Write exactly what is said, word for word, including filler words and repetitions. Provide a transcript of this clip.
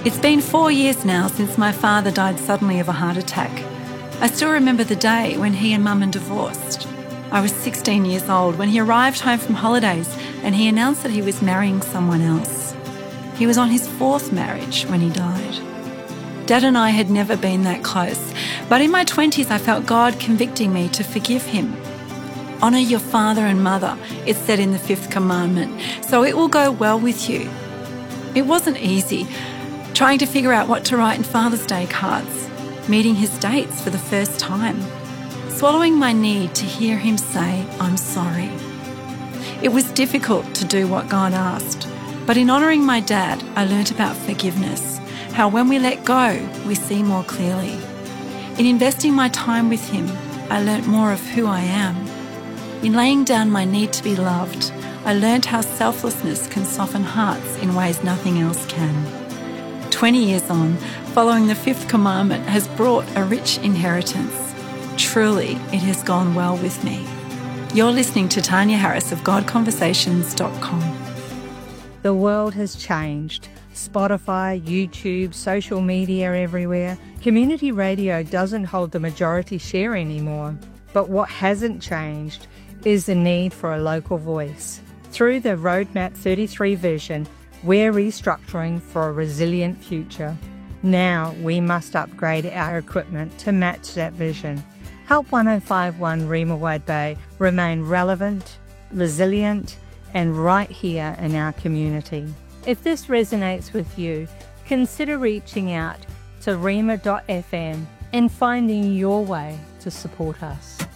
It's been four years now since my father died suddenly of a heart attack. I still remember the day when he and Mum divorced. I was sixteen years old when he arrived home from holidays and he announced that he was marrying someone else. He was on his fourth marriage when he died. Dad and I had never been that close, but in my twenties I felt God convicting me to forgive him. Honour your father and mother, it's said in the fifth commandment, so it will go well with you. It wasn't easy, trying to figure out what to write in Father's Day cards, meeting his dates for the first time, swallowing my need to hear him say, I'm sorry. It was difficult to do what God asked, but in honouring my dad, I learnt about forgiveness, how when we let go, we see more clearly. In investing my time with him, I learnt more of who I am. In laying down my need to be loved, I learnt how selflessness can soften hearts in ways nothing else can. Twenty years on, following the fifth commandment has brought a rich inheritance. Truly, it has gone well with me. You're listening to Tanya Harris of God Conversations dot com. The world has changed. Spotify, YouTube, social media everywhere. Community radio doesn't hold the majority share anymore. But what hasn't changed is the need for a local voice. Through the Roadmap thirty-three vision, we're restructuring for a resilient future. Now we must upgrade our equipment to match that vision. Help one oh five point one Reema Wide Bay remain relevant, resilient, and right here in our community. If this resonates with you, consider reaching out to reema dot f m and finding your way to support us.